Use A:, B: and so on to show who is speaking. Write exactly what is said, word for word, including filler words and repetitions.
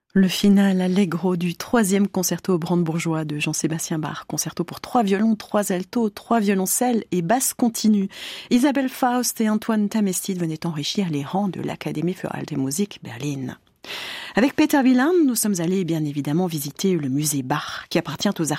A: Le final allegro du troisième concerto brandebourgeois de Jean-Sébastien Bach, concerto pour trois violons, trois altos, trois violoncelles et basse continue. Isabelle Faust et Antoine Tamestid venaient enrichir les rangs de l'Académie für Alte Musik Berlin. Avec Peter Wieland, nous sommes allés bien évidemment visiter le musée Bach, qui appartient aux artistes